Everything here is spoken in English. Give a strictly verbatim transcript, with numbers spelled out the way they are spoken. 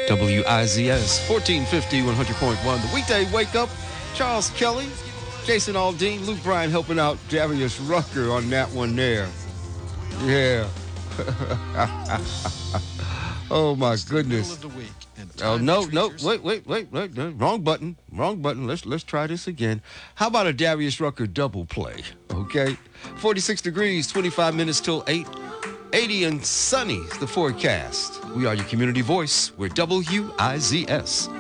W I Z S, fourteen fifty, one hundred point one. The weekday wake up. Charles Kelly, Jason Aldean, Luke Bryan helping out Darius Rucker on that one there. Yeah. Oh, my goodness. Oh, no, no. Wait, wait, wait, wait. No, wrong button. Wrong button. Let's let's try this again. How about a Darius Rucker double play? Okay. forty-six degrees, twenty-five minutes till eight. eighty and sunny, the forecast. We are your community voice. We're W I Z S.